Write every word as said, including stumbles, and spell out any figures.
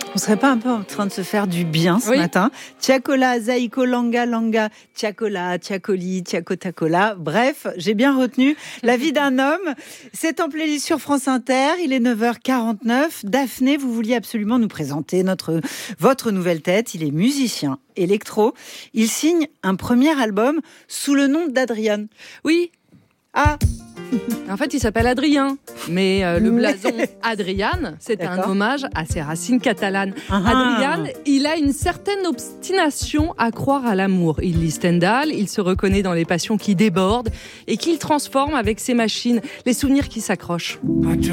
On serait pas un peu en train de se faire du bien ce oui. matin? Tiakola, Zaiko, Langa, Langa, Tiakola, Tiakoli, Tiakotakola. Bref, j'ai bien retenu la vie d'un homme. C'est en playlist sur France Inter. Il est neuf heures quarante-neuf. Daphné, vous vouliez absolument nous présenter notre, votre nouvelle tête. Il est musicien électro. Il signe un premier album sous le nom d'Adrian. Oui. Ah. En fait, il s'appelle Adrien, mais euh, le blason Adrian, c'est D'accord. un hommage à ses racines catalanes. Ah. Adrian, il a une certaine obstination à croire à l'amour. Il lit Stendhal, il se reconnaît dans les passions qui débordent et qu'il transforme avec ses machines, les souvenirs qui s'accrochent.